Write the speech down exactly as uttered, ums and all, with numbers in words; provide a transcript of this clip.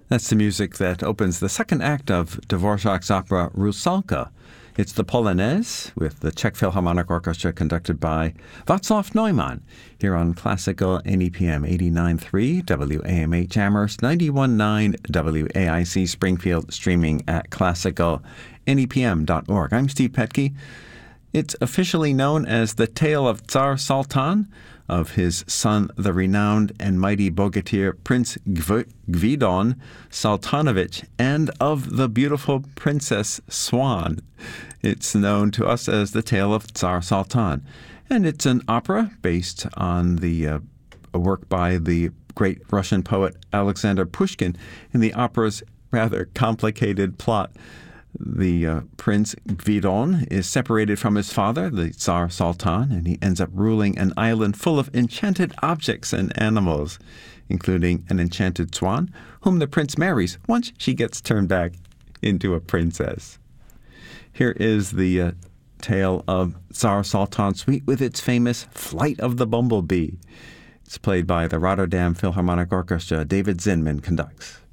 That's the music that opens the second act of Dvorak's opera Rusalka. It's the Polonaise with the Czech Philharmonic Orchestra conducted by Václav Neumann here on Classical N E P M eighty-nine point three W A M H Amherst, ninety-one point nine W A I C Springfield, streaming at classical N E P M dot org. I'm Steve Petke. It's officially known as the Tale of Tsar Sultan, of his son, the renowned and mighty bogatyr Prince Gv- Gvidon Sultanovich, and of the beautiful Princess Swan. It's known to us as the Tale of Tsar Sultan, and it's an opera based on the uh, a work by the great Russian poet Alexander Pushkin. In the opera's rather complicated plot, The uh, Prince Gvidon is separated from his father, the Tsar Sultan, and he ends up ruling an island full of enchanted objects and animals, including an enchanted swan, whom the prince marries once she gets turned back into a princess. Here is the uh, tale of Tsar Sultan Suite with its famous Flight of the Bumblebee. It's played by the Rotterdam Philharmonic Orchestra. David Zinman conducts.